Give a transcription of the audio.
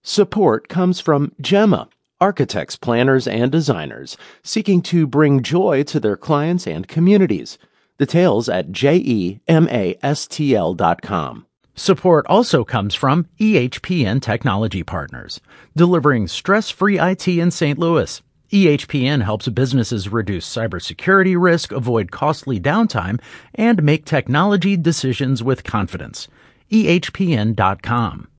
Support comes from Gemma, architects, planners, and designers seeking to bring joy to their clients and communities. Details at gemastl.com. Support also comes from EHPN Technology Partners, delivering stress-free IT in St. Louis. EHPN helps businesses reduce cybersecurity risk, avoid costly downtime, and make technology decisions with confidence. EHPN.com.